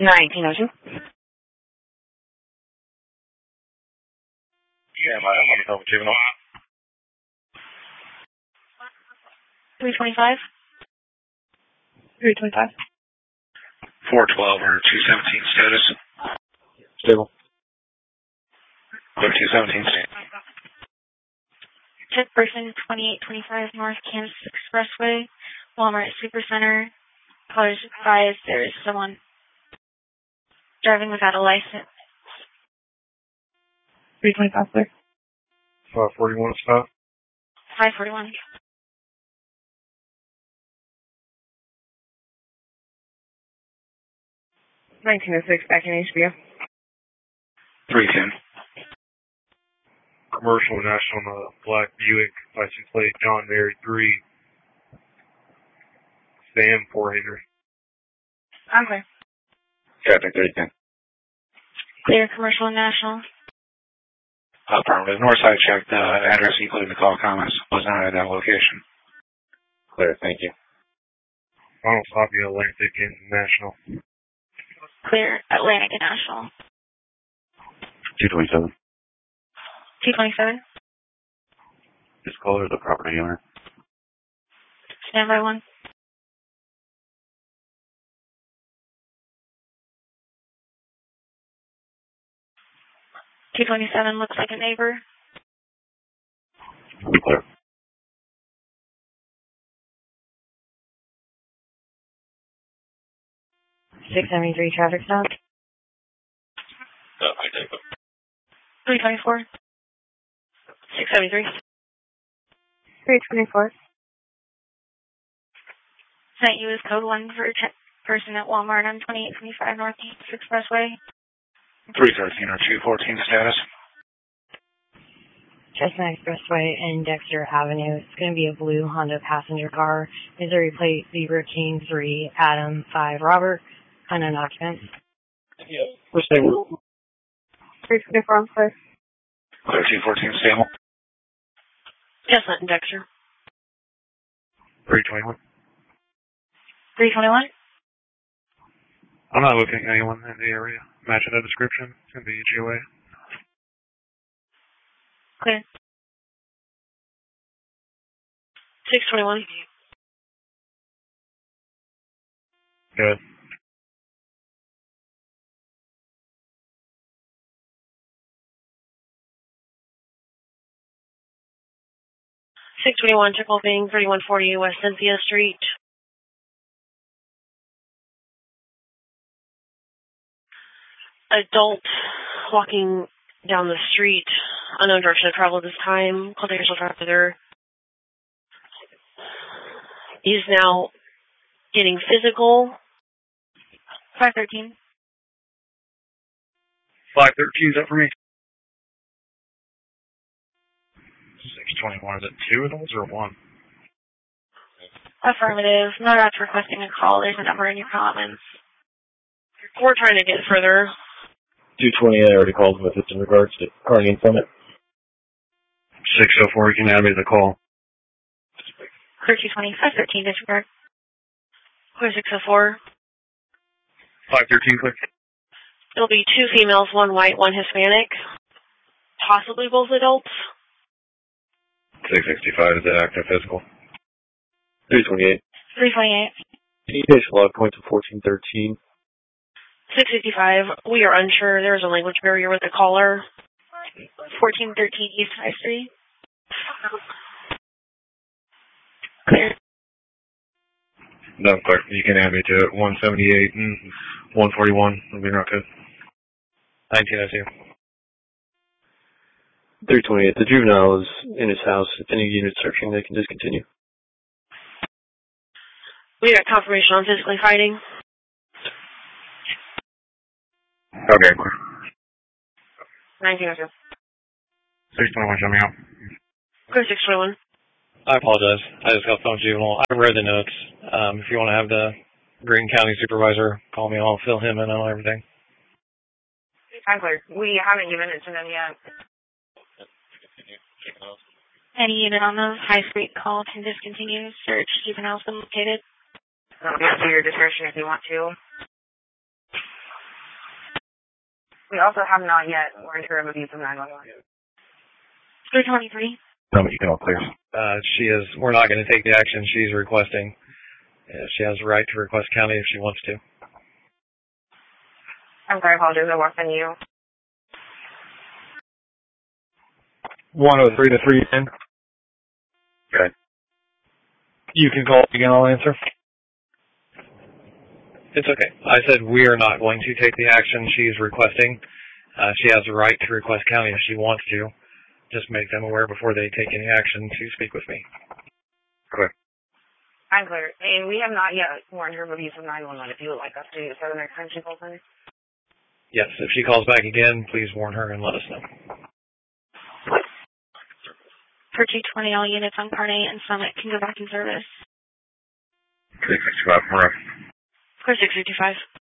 1902. Yeah, I'm on the juvenile. 325. 325. 412 or 217 status. Stable. Clear 217 status. Check person 2825 North Kansas Expressway, Walmart Supercenter. Callers advised there is someone driving without a license. 325, sir. 541 stop. 541. 1906, back in HBO. 310. Commercial National Black Buick, license plate John Mary 3. Sam 400. I'm clear. Traffic 310. Clear, commercial and national. Affirmative. Northside checked the address, including the call comments. Was not at that location. Clear, thank you. Final stop, Atlantic International. Clear, Atlantic and national. 227. 227. This caller is the property owner. Standby 1. $227 looks like a neighbor. Clear. 673 traffic stop. I take it. 324. 673. 324. Sent you as code 1 for a person at Walmart on 2825 Northeast Expressway. 313 or 214 status. Chestnut Expressway and Dexter Avenue. It's going to be a blue Honda passenger car. Missouri plate Zebra King 3 Adam 5 Robert. Unknown occupant. Yeah. We're stable. 324 on clear. Clear 214 stable. Chestnut and Dexter. 321. 321. I'm not looking at anyone in the area matching the description. It's going to be GOA. Clear. 621. Good. Triple Bing, 3140 West Cynthia Street. Adult walking down the street, unknown direction of travel this time. Cultivation driver. He's now getting physical. 513. 513, is that for me? 621, is it 2 adults or 1? Affirmative. Not after requesting a call. There's a number in your comments. We're trying to get further. 220, I already called with it in regards to Carney from it. 604, you can add me to the call. Clear 220, 513, disregard. Clear 604. 513, click. It'll be 2 females, 1 white, 1 Hispanic. Possibly both adults. 665 is the active physical. 328. 328. Communication log point to 1413. 655. We are unsure. There is a language barrier with the caller. 1413 East High Street. Clear. No, clear. You can add me to it. 178 and 141. It'll be not good. 1902. 328. The juvenile is in his house. If any unit searching, they can discontinue. We got confirmation on physically fighting. Okay, clear. 1902. 621, show me out. Clear 621. I apologize. I just got phone juvenile. I've read the notes. If you want to have the Greene County supervisor call me, I'll fill him in on everything. I'm clear. We haven't given it to them yet. Any unit on the High Street call can discontinue. Search juveniles been located. That'll be up to your discretion if you want to. We also have not yet warned her of abuse of 911. 323. Tell me you can all clear. We're not going to take the action she's requesting. She has the right to request county if she wants to. I'm sorry, I apologize. I walked on you. 103 to 310. Okay. You can call again, I'll answer. It's okay. I said we are not going to take the action she's requesting. She has the right to request county if she wants to. Just make them aware before they take any action to speak with me. Okay. I'm clear. And we have not yet warned her of abuse of 911 if you would like us to do so the next time she calls in. Yes, if she calls back again, please warn her and let us know. For 220, all units on Part 8 and Summit can go back in service. 665, 4655.